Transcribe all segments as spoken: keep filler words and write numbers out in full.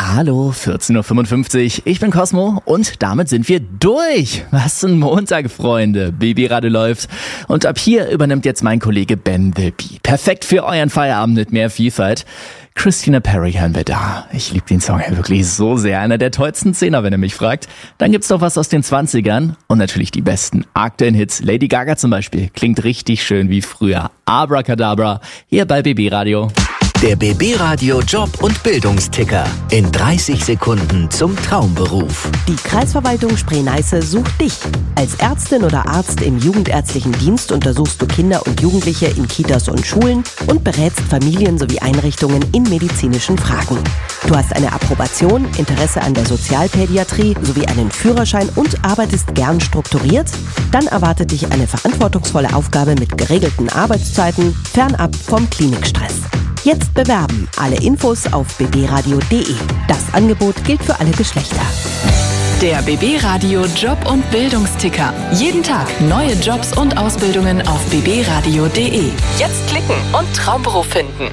Hallo, vierzehn Uhr fünfundfünfzig, ich bin Cosmo und damit sind wir durch. Was ein Montag, Freunde. B B Radio läuft und ab hier übernimmt jetzt mein Kollege Ben The Bee. Perfekt für euren Feierabend mit mehr Vielfalt. Christina Perri hören wir da. Ich liebe den Song ja wirklich so sehr. Einer der tollsten Zehner, wenn ihr mich fragt. Dann gibt's noch was aus den zwanzigern und natürlich die besten aktuellen Hits. Lady Gaga zum Beispiel. Klingt richtig schön wie früher. Abracadabra, hier bei B B Radio. Der B B Radio Job- und Bildungsticker. In dreißig Sekunden zum Traumberuf. Die Kreisverwaltung Spree-Neiße sucht dich. Als Ärztin oder Arzt im jugendärztlichen Dienst untersuchst du Kinder und Jugendliche in Kitas und Schulen und berätst Familien sowie Einrichtungen in medizinischen Fragen. Du hast eine Approbation, Interesse an der Sozialpädiatrie sowie einen Führerschein und arbeitest gern strukturiert? Dann erwartet dich eine verantwortungsvolle Aufgabe mit geregelten Arbeitszeiten, fernab vom Klinikstress. Jetzt bewerben. Alle Infos auf b b radio punkt d e. Das Angebot gilt für alle Geschlechter. Der B B Radio Job- und Bildungsticker. Jeden Tag neue Jobs und Ausbildungen auf b b radio punkt d e. Jetzt klicken und Traumberuf finden.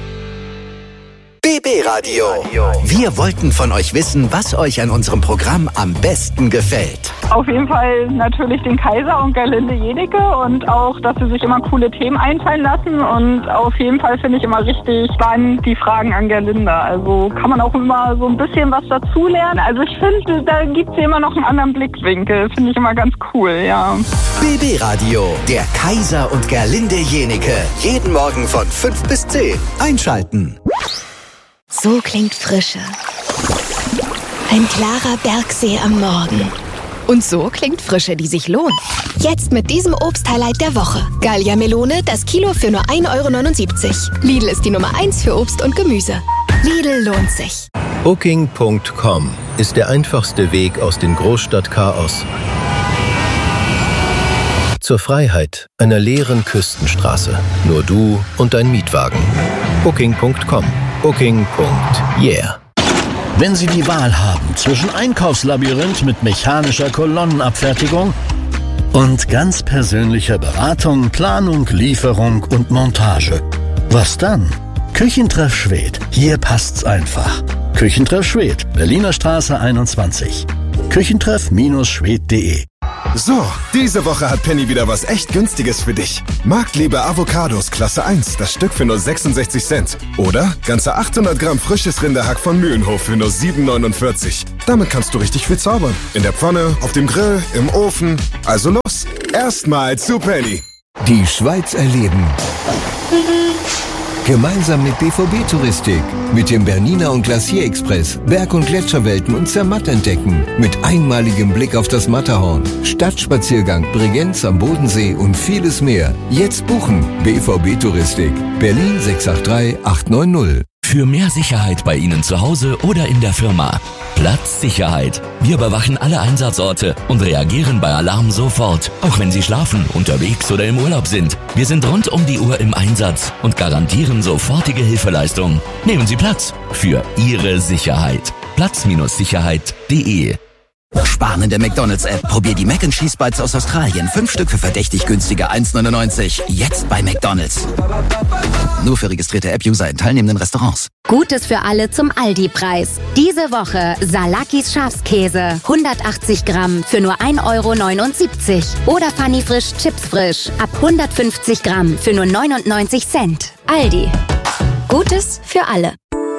B B Radio. Wir wollten von euch wissen, was euch an unserem Programm am besten gefällt. Auf jeden Fall natürlich den Kaiser und Gerlinde Jenecke und auch, dass sie sich immer coole Themen einfallen lassen und auf jeden Fall finde ich immer richtig spannend die Fragen an Gerlinde. Also kann man auch immer so ein bisschen was dazulernen. Also ich finde, da gibt es immer noch einen anderen Blickwinkel. Finde ich immer ganz cool, ja. B B Radio, der Kaiser und Gerlinde Jenecke. Jeden Morgen von fünf bis zehn. Einschalten. So klingt Frische. Ein klarer Bergsee am Morgen. Und so klingt Frische, die sich lohnt. Jetzt mit diesem Obsthighlight der Woche. Gallia Melone, das Kilo für nur ein Euro neunundsiebzig. Lidl ist die Nummer eins für Obst und Gemüse. Lidl lohnt sich. Booking Punkt com ist der einfachste Weg aus dem Großstadtchaos zur Freiheit einer leeren Küstenstraße. Nur du und dein Mietwagen. Booking Punkt com. Booking. Yeah. Wenn Sie die Wahl haben zwischen Einkaufslabyrinth mit mechanischer Kolonnenabfertigung und ganz persönlicher Beratung, Planung, Lieferung und Montage, was dann? Küchentreff Schwedt. Hier passt's einfach. Küchentreff Schwedt, Berliner Straße einundzwanzig. Küchentreff Schwedt punkt de. So, diese Woche hat Penny wieder was echt Günstiges für dich. Marktliebe Avocados Klasse eins, das Stück für nur sechsundsechzig Cent. Oder ganze achthundert Gramm frisches Rinderhack von Mühlenhof für nur sieben neunundvierzig. Damit kannst du richtig viel zaubern. In der Pfanne, auf dem Grill, im Ofen. Also los, erstmal zu Penny. Die Schweiz erleben. Gemeinsam mit B V B-Touristik, mit dem Bernina und Glacier Express, Berg- und Gletscherwelten und Zermatt entdecken, mit einmaligem Blick auf das Matterhorn, Stadtspaziergang, Bregenz am Bodensee und vieles mehr. Jetzt buchen. B V B-Touristik, Berlin sechs acht drei acht neun null. Für mehr Sicherheit bei Ihnen zu Hause oder in der Firma. Platzsicherheit. Wir überwachen alle Einsatzorte und reagieren bei Alarm sofort, auch wenn Sie schlafen, unterwegs oder im Urlaub sind. Wir sind rund um die Uhr im Einsatz und garantieren sofortige Hilfeleistung. Nehmen Sie Platz für Ihre Sicherheit. Platz Sicherheit punkt de. Sparen in der McDonalds-App. Probier die Mac and Cheese Bites aus Australien. Fünf Stück für verdächtig günstige eins neunundneunzig. Jetzt bei McDonalds. Nur für registrierte App-User in teilnehmenden Restaurants. Gutes für alle zum Aldi-Preis. Diese Woche Salakis Schafskäse. hundertachtzig Gramm für nur ein Euro neunundsiebzig. Oder Funny Frisch Chips Frisch. Ab hundertfünfzig Gramm für nur neunundneunzig Cent. Aldi. Gutes für alle.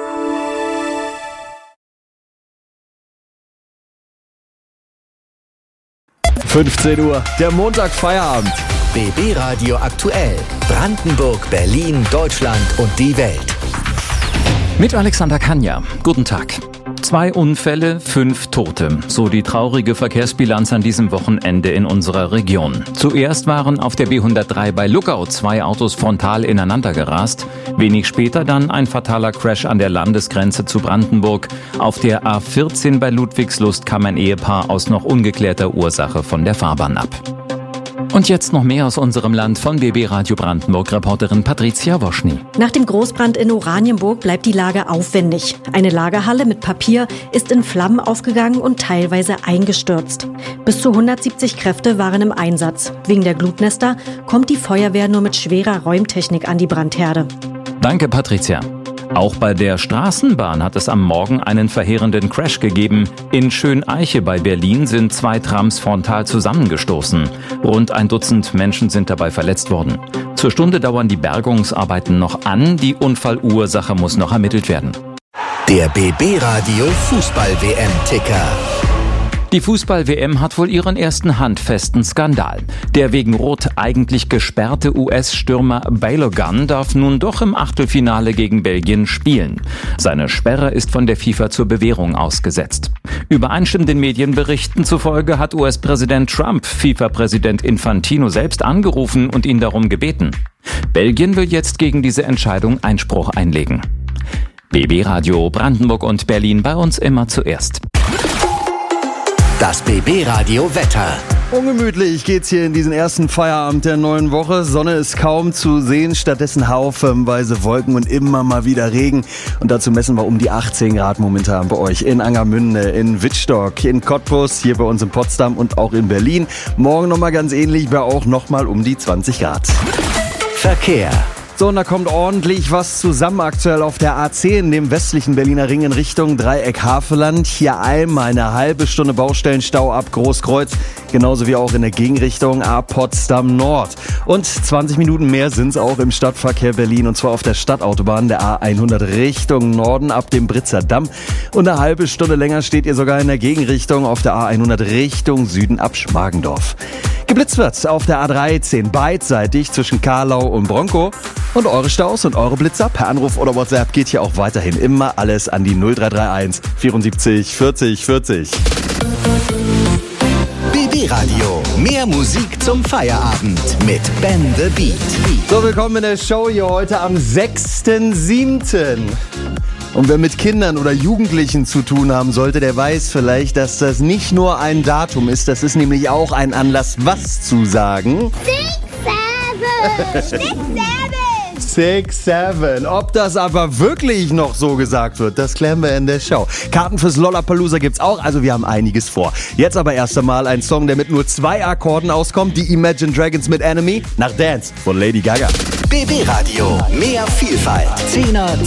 fünfzehn Uhr, der Montag-Feierabend. B B Radio aktuell. Brandenburg, Berlin, Deutschland und die Welt. Mit Alexander Kanja. Guten Tag. Zwei Unfälle, fünf Tote. So die traurige Verkehrsbilanz an diesem Wochenende in unserer Region. Zuerst waren auf der B hundertdrei bei Luckau zwei Autos frontal ineinander gerast. Wenig später dann ein fataler Crash an der Landesgrenze zu Brandenburg. Auf der A vierzehn bei Ludwigslust kam ein Ehepaar aus noch ungeklärter Ursache von der Fahrbahn ab. Und jetzt noch mehr aus unserem Land von B B Radio Brandenburg, Reporterin Patricia Woschny. Nach dem Großbrand in Oranienburg bleibt die Lage aufwendig. Eine Lagerhalle mit Papier ist in Flammen aufgegangen und teilweise eingestürzt. Bis zu hundertsiebzig Kräfte waren im Einsatz. Wegen der Glutnester kommt die Feuerwehr nur mit schwerer Räumtechnik an die Brandherde. Danke, Patricia. Auch bei der Straßenbahn hat es am Morgen einen verheerenden Crash gegeben. In Schöneiche bei Berlin sind zwei Trams frontal zusammengestoßen. Rund ein Dutzend Menschen sind dabei verletzt worden. Zur Stunde dauern die Bergungsarbeiten noch an. Die Unfallursache muss noch ermittelt werden. Der B B-Radio Fußball-W M-Ticker. Die Fußball-W M hat wohl ihren ersten handfesten Skandal. Der wegen Rot eigentlich gesperrte U S-Stürmer Balogun darf nun doch im Achtelfinale gegen Belgien spielen. Seine Sperre ist von der FIFA zur Bewährung ausgesetzt. Übereinstimmenden Medienberichten zufolge hat U S-Präsident Trump FIFA-Präsident Infantino selbst angerufen und ihn darum gebeten. Belgien will jetzt gegen diese Entscheidung Einspruch einlegen. B B-Radio Brandenburg und Berlin, bei uns immer zuerst. Das B B-Radio Wetter. Ungemütlich geht's hier in diesen ersten Feierabend der neuen Woche. Sonne ist kaum zu sehen, stattdessen haufenweise Wolken und immer mal wieder Regen. Und dazu messen wir um die achtzehn Grad momentan bei euch in Angermünde, in Wittstock, in Cottbus, hier bei uns in Potsdam und auch in Berlin. Morgen nochmal ganz ähnlich, bei auch nochmal um die zwanzig Grad. Verkehr. So, und da kommt ordentlich was zusammen aktuell auf der A zehn, dem westlichen Berliner Ring in Richtung Dreieck-Havelland. Hier einmal eine halbe Stunde Baustellenstau ab Großkreuz, genauso wie auch in der Gegenrichtung ab Potsdam Nord. Und zwanzig Minuten mehr sind's auch im Stadtverkehr Berlin, und zwar auf der Stadtautobahn der A hundert Richtung Norden ab dem Britzer Damm. Und eine halbe Stunde länger steht ihr sogar in der Gegenrichtung auf der A hundert Richtung Süden ab Schmargendorf. Geblitzt wird auf der A dreizehn beidseitig zwischen Karlau und Bronkow. Und eure Staus und eure Blitzer per Anruf oder WhatsApp geht hier auch weiterhin immer alles an die null drei drei eins vierundsiebzig vierzig vierzig. B B-Radio. Mehr Musik zum Feierabend mit Ben the Beat. So, willkommen in der Show hier heute am sechsten siebten Und wer mit Kindern oder Jugendlichen zu tun haben sollte, der weiß vielleicht, dass das nicht nur ein Datum ist, das ist nämlich auch ein Anlass, was zu sagen. Six, seven, six, seven. six seven. Ob das aber wirklich noch so gesagt wird, das klären wir in der Show. Karten fürs Lollapalooza gibt's auch, also wir haben einiges vor. Jetzt aber erst einmal ein Song, der mit nur zwei Akkorden auskommt. Die Imagine Dragons mit Enemy nach Dance von Lady Gaga. B B-Radio. Mehr Vielfalt. Zehner